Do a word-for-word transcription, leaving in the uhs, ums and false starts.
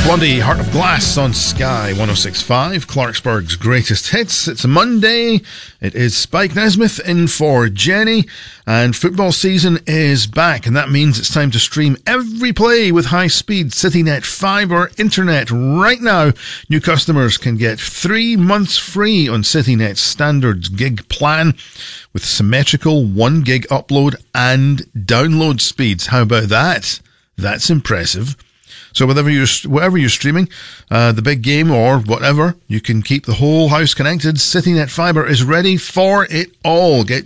Blondie, Heart of Glass on Sky one oh six point five, Clarksburg's greatest hits. It's a Monday. It is Spike Nesmith in for Jenny, and football season is back, and that means it's time to stream every play with high-speed CityNet fibre internet. Right now, new customers can get three months free on CityNet's standard gig plan with symmetrical one gig upload and download speeds. How about that? That's impressive. So whatever you're, whatever you're streaming, uh, the big game or whatever, you can keep the whole house connected. CityNet Fibre is ready for it all. Get